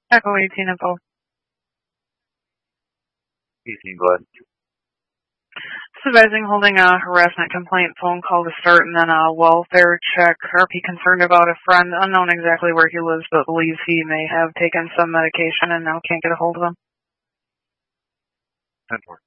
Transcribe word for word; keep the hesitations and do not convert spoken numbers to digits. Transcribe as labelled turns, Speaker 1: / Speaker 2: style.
Speaker 1: Echo eighteen info.
Speaker 2: eighteen, go ahead.
Speaker 1: Supervising holding a harassment complaint phone call to start, and then a welfare check. R P concerned about a friend, unknown exactly where he lives, but believes he may have taken some medication and now can't get a hold of him.
Speaker 2: ten four.